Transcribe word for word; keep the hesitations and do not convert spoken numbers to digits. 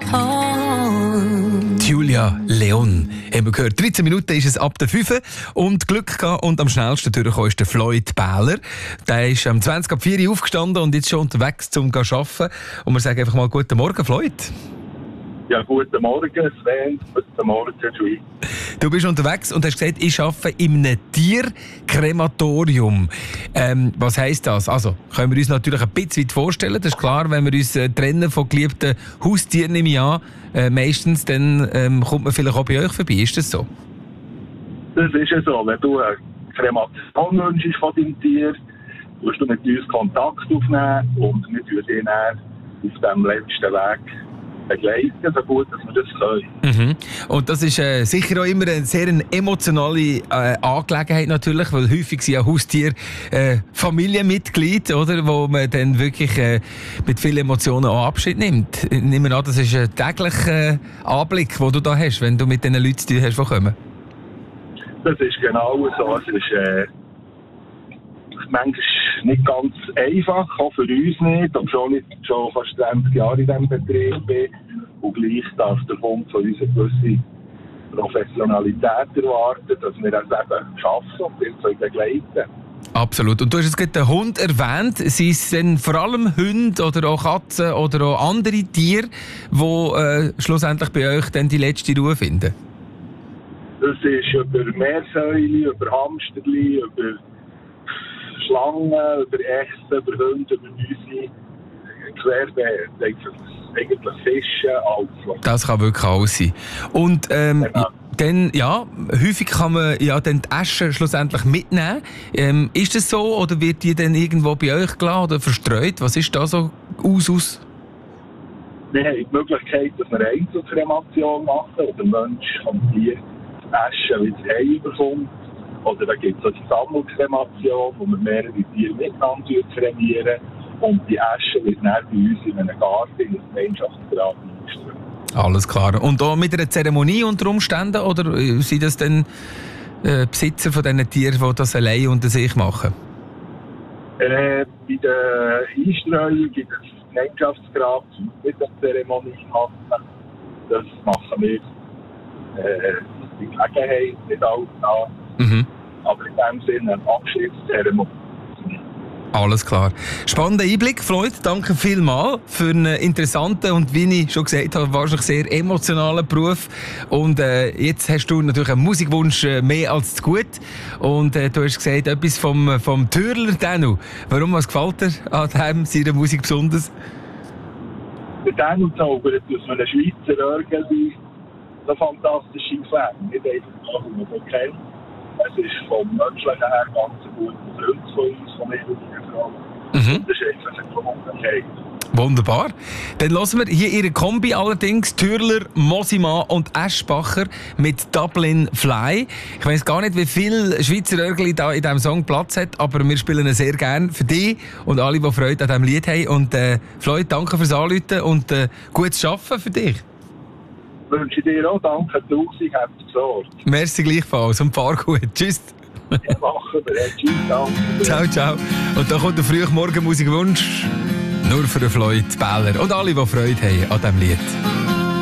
home. Julia Leon haben wir gehört. dreizehn Minuten ist es ab der fünf und Glück gehabt und am schnellsten durchgekommen ist der Floyd Bähler. Der ist am zwanzig ab vier aufgestanden und jetzt schon unterwegs zum Arbeiten. Und wir sagen einfach mal guten Morgen, Floyd. Ja, guten Morgen, Sven. Guten Morgen, Julie. Du bist unterwegs und hast gesagt, ich arbeite in einem Tierkrematorium. Ähm, was heisst das? Also, können wir uns natürlich ein bisschen weit vorstellen. Das ist klar, wenn wir uns äh, trennen von geliebten Haustieren im Jahr, äh, meistens, dann ähm, kommt man vielleicht auch bei euch vorbei. Ist das so? Das ist ja so. Wenn du eine Kremation wünschst von deinem Tier, musst du mit uns Kontakt aufnehmen und wir tun dich dann auf diesem letzten Weg begleiten, so gut, dass wir das können. Mhm. Und das ist äh, sicher auch immer eine sehr eine emotionale äh, Angelegenheit natürlich, weil häufig sind ja Haustiere äh, Familienmitglied, oder, wo man dann wirklich äh, mit vielen Emotionen auch Abschied nimmt. Ich nehme an, das ist ein täglicher äh, Anblick, den du da hast, wenn du mit den Leuten zu tun hast, die kommen. Das ist genau so. Es ist äh, manchmal nicht ganz einfach, auch für uns nicht, obwohl ich schon fast zwanzig Jahre in diesem Betrieb bin. Und gleich darf der Bund von uns eine gewisse Professionalität erwarten, dass wir das eben schaffen und wir begleiten. Absolut. Und du hast jetzt gerade den Hund erwähnt. Sind es denn vor allem Hunde oder auch Katzen oder auch andere Tiere, die äh, schlussendlich bei euch dann die letzte Ruhe finden? Das ist über Meersäule, über Hamsterli, über Schlangen, über Echsen, über Hunde, über Mäuse, querbeet, eigentlich Fische, alles. Das kann wirklich alles sein. Und ähm, Genau. dann, ja, häufig kann man ja dann die Asche schlussendlich mitnehmen. Ähm, ist das so oder wird die dann irgendwo bei euch gelassen oder verstreut? Was ist da so aus? aus? Wir haben die Möglichkeit, dass wir eine Einzelkremation machen, wo der Mensch vom Tier die Asche wieder heimbekommt. Oder da gibt es eine Sammelkremation, wo wir mehrere Tiere miteinander kremieren. Und die Asche wird dann bei uns in einem Garten, in einem Gemeinschaftsgrab eingestellt. Alles klar. Und auch mit einer Zeremonie unter Umständen? Oder sind das dann äh, Besitzer von diesen Tieren, die das allein unter sich machen? Äh, bei der Einstreuung gibt es ein Gemeinschaftsgrab mit der Zeremonie machen. Das machen wir äh, bei Gelegenheit, nicht alltag. Mhm. Aber in dem Sinne eine Abschiedszeremonie. Alles klar. Spannender Einblick, Floyd. Danke vielmals für einen interessanten und, wie ich schon gesagt habe, wahrscheinlich sehr emotionalen Beruf. Und äh, jetzt hast du natürlich einen Musikwunsch äh, mehr als zu gut. Und äh, du hast gesagt, etwas vom, vom Türler Danu. Warum, was gefällt dir an dem, seiner Musik besonders? Der Danu zaubert aus einem Schweizer Örgeli so fantastische Klänge. Nicht einfach so, wie man so kennt. Es ist vom Menschlichen her ganz ein guter Freund von uns, von mir und meiner Frau. Mhm. Das ist einfach eine Gewohnheit. Wunderbar. Dann hören wir hier ihre Kombi allerdings, Türler, Mosima und Eschbacher mit Dublin Fly. Ich weiss gar nicht, wie viel Schweizer Örgli da in diesem Song Platz hat, aber wir spielen ihn sehr gerne für dich und alle, die Freude an diesem Lied haben. Und äh, Floyd, danke fürs Anrufen und äh, gutes Arbeiten für dich. Ich wünsche dir auch danke, tausend habt ihr gesorgt. Merci gleichfalls und fahr gut. Tschüss. Ja, machen wir. Tschüss, danke. Ciao, ciao. Und da kommt der frühe Morgenmusikwunsch nur für den Floyd Bähler und alle, die Freude haben an diesem Lied.